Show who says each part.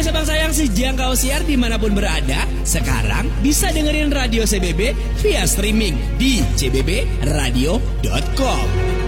Speaker 1: sebangsa yang sejangkau siar dimanapun berada, sekarang bisa dengerin Radio CBB via streaming di cbbradio.com.